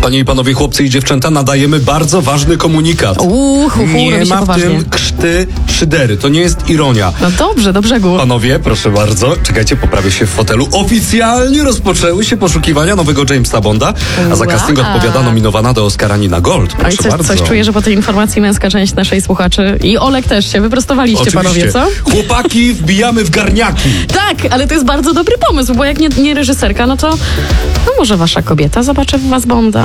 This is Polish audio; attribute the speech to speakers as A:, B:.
A: Panie i panowie, chłopcy i dziewczęta, nadajemy bardzo ważny komunikat. Nie ma w tym krzty szydery, to nie jest ironia.
B: No dobrze, do brzegu.
A: Panowie, proszę bardzo, czekajcie, poprawię się w fotelu. Oficjalnie rozpoczęły się poszukiwania nowego Jamesa Bonda, a za casting odpowiada nominowana do Oscara Nina Gold. Proszę bardzo.
B: Coś czuję, że po tej informacji męska część naszej słuchaczy i Olek też się wyprostowaliście,
A: Oczywiście.
B: panowie, co?
A: Chłopaki, wbijamy w garniaki.
B: Tak, ale to jest bardzo dobry pomysł, bo jak nie reżyserka, no to może wasza kobieta zobaczy w was Bonda.